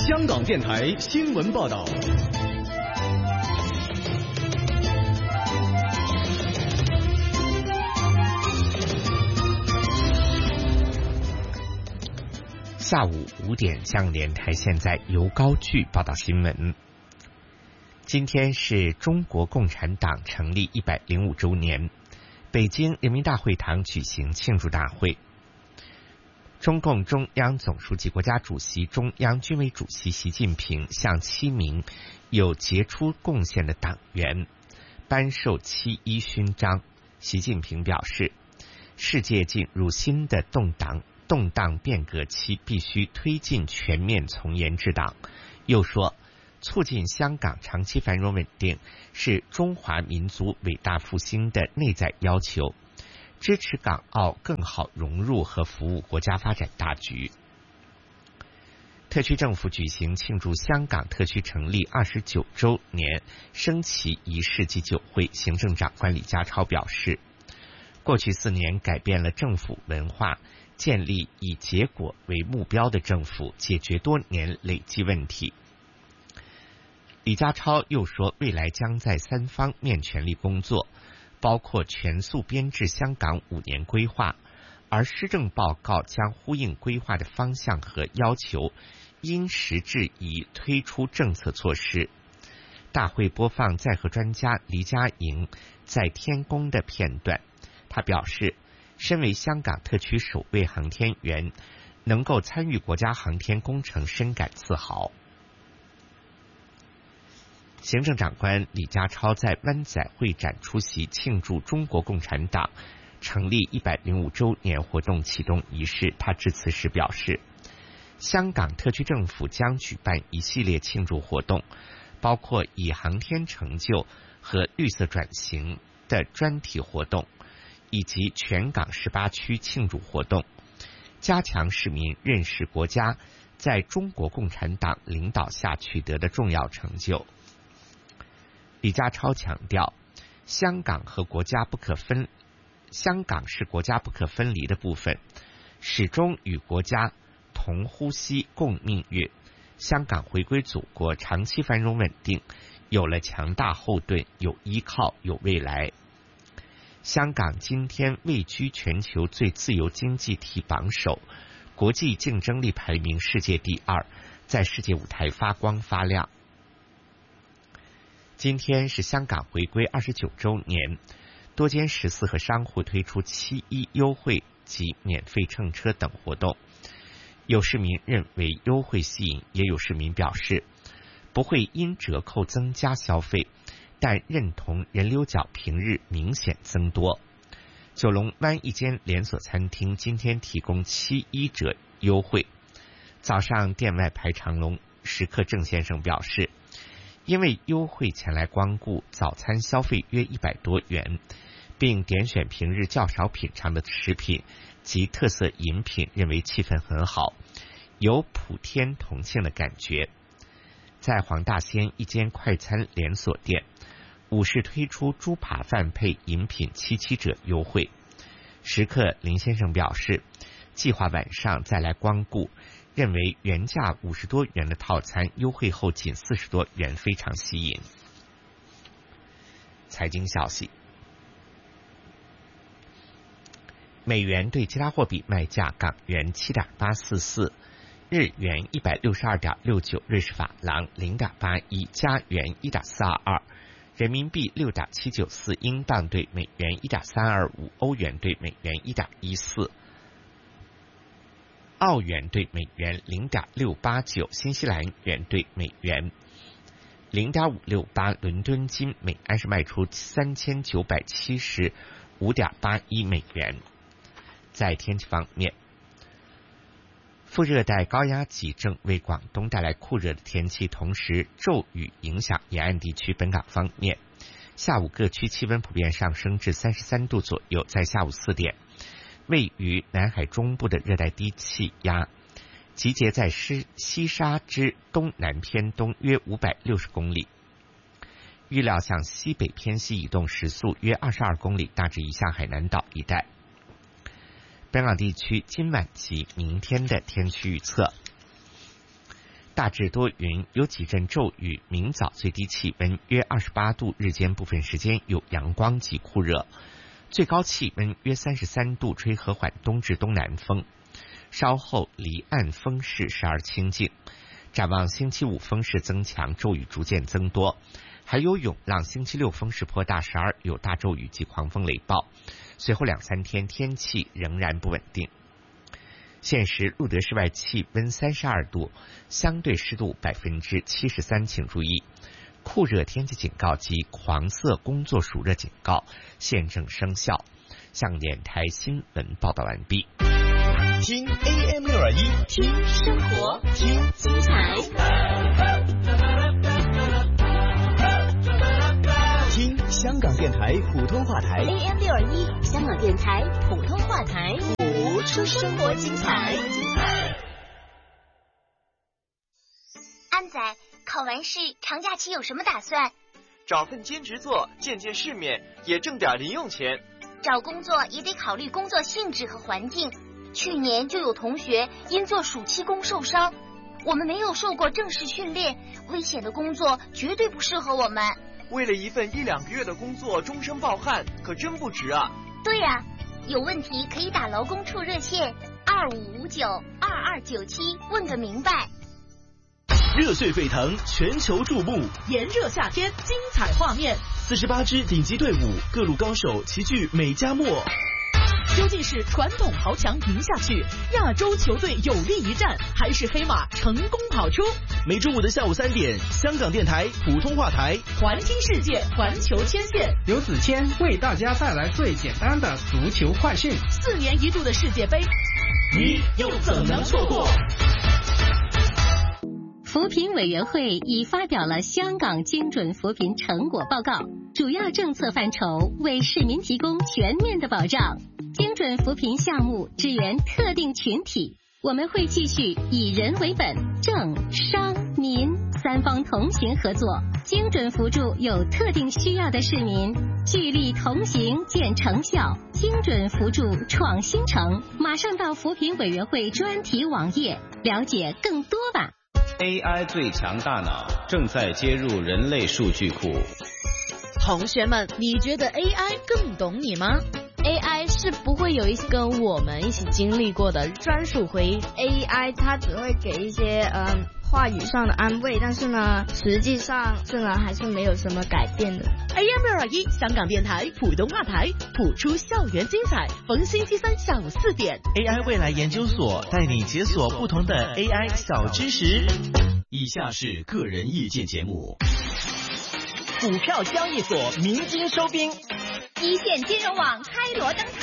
香港电台新闻报道。 下午5点，香港电台现在由高炬报道新闻。今天是中国共产党成立105周年，北京人民大会堂举行庆祝大会。中共中央总书记、国家主席、中央军委主席习近平向7名有杰出贡献的党员颁授7·1勋章。习近平表示，世界进入新的动荡变革期，必须推进全面从严治党。又说，促进香港长期繁荣稳定是中华民族伟大复兴的内在要求，支持港澳更好融入和服务国家发展大局。特区政府举行庆祝香港特区成立29周年升旗仪式暨酒会，行政长官李家超表示，过去4年改变了政府文化，建立以结果为目标的政府，解决多年累积问题。李家超又说，未来将在3方面全力工作，包括全速编制香港5年规划，而施政报告将呼应规划的方向和要求，因时制宜推出政策措施。大会播放在和专家黎家营在天宫的片段，他表示，身为香港特区首位航天员，能够参与国家航天工程，深感自豪。行政长官李家超在湾仔会展出席庆祝中国共产党成立105周年活动启动仪式。他致辞时表示，香港特区政府将举办一系列庆祝活动，包括以航天成就和绿色转型的专题活动，以及全港18区庆祝活动，加强市民认识国家在中国共产党领导下取得的重要成就。李家超强调，香港是国家不可分离的部分，始终与国家同呼吸共命运。香港回归祖国，长期繁荣稳定，有了强大后盾，有依靠，有未来。香港今天位居全球最自由经济体榜首，国际竞争力排名世界第2，在世界舞台发光发亮。今天是香港回归29周年，多间食肆和商户推出7·1优惠及免费乘车等活动。有市民认为优惠吸引，也有市民表示不会因折扣增加消费，但认同人流角平日明显增多。九龙湾一间连锁餐厅今天提供7·1折优惠，早上店外排长龙。食客郑先生表示，因为优惠前来光顾，早餐消费约100多元，并点选平日较少品尝的食品及特色饮品，认为气氛很好，有普天同庆的感觉。在黄大仙一间快餐连锁店，午市推出猪扒饭配饮品7·7折优惠。食客林先生表示，计划晚上再来光顾，认为原价50多元的套餐优惠后仅40多元，非常吸引。财经消息，美元对其他货币卖价：港元7.844，日元162.69，瑞士法郎0.81，加元1.422，人民币6.794，英镑对美元1.325，欧元对美元1.14，澳元对美元0.689，新西兰元对美元0.568，伦敦金每安士卖出3975.81美元。在天气方面，副热带高压脊正为广东带来酷热的天气，同时骤雨影响沿岸地区。本港方面，下午各区气温普遍上升至33度左右。在下午4点，位于南海中部的热带低气压集结在西沙之东南偏东约560公里，预料向西北偏西移动，时速约22公里，大致移向海南岛一带。本港地区今晚及明天的天气预测： 大致多云，有几阵骤雨，明早最低气温约28度，日间部分时间有阳光及酷热，最高气温约33度，吹和缓东至东南风，稍后离岸风势时而清劲。展望星期五风势增强，骤雨逐渐增多，还有涌浪。星期六风势颇大，时而有大骤雨及狂风雷暴，随后2-3天天气仍然不稳定。现时路德室外气温32度，相对湿度73%，请注意酷热天气警告及黄色工作暑热警告现正生效。向电台新闻报道完毕。 听 AM621， 听生活，听精彩， 听香港电台普通话台 AM621， 香港电台普通话台，谱出生活精彩。 安仔，考完试长假期有什么打算？ 找份兼职做，见见世面，也挣点零用钱。 找工作也得考虑工作性质和环境。去年就有同学因做暑期工受伤，我们没有受过正式训练，危险的工作绝对不适合我们。 为了一份1-2个月的工作终身抱憾，可真不值啊。 对呀，有问题可以打劳工处热线2559-2297问个明白。 热血沸腾，全球注目， 炎热夏天，精彩画面 ，48支顶级队伍，各路高手齐聚美加墨。 究竟是传统豪强赢下去，亚洲球队有力一战，还是黑马成功跑出？ 每周五的下午3点，香港电台普通话台， 环听世界，环球牵线， 刘子谦为大家带来最简单的足球快讯。 4年一度的世界杯， 你又怎能错过？ 扶贫委员会已发表了香港精准扶贫成果报告，主要政策范畴为市民提供全面的保障。精准扶贫项目支援特定群体，我们会继续以人为本，政商民3方同行合作，精准扶助有特定需要的市民，聚力同行见成效，精准扶助创新城。马上到扶贫委员会专题网页了解更多吧。 AI 最强大脑正在接入人类数据库。 同学们，你觉得 AI 更懂你吗？ AI 是不会有一些跟我们一起经历过的专属回忆。 AI 它只会给一些话语上的安慰，但是呢，实际上还是没有什么改变的。 AM621，香港电台普通话台，谱出校园精彩，逢星期3下午4点。 AI 未来研究所带你解锁不同的 AI 小知识。 以下是个人意见节目。 股票交易所鸣金收兵， 一线金融网开锣登台。